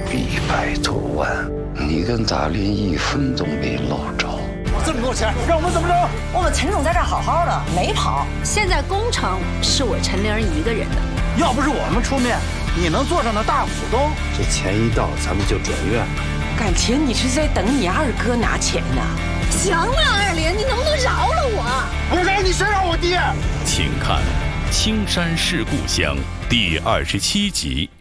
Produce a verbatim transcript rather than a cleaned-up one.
一百多万，你跟大林一分都没捞着。 这么多钱，让我们怎么着？ 我们陈总在这儿好好的，没跑。 现在工程是我陈玲一个人的， 要不是我们出面，你能坐上那大股东？ 这钱一到，咱们就转院。 感情你是在等你二哥拿钱呢？ 行了，二莲，你能不能饶了我？ 我饶你，谁饶我爹？ 请看《青山是故乡》第二十七集。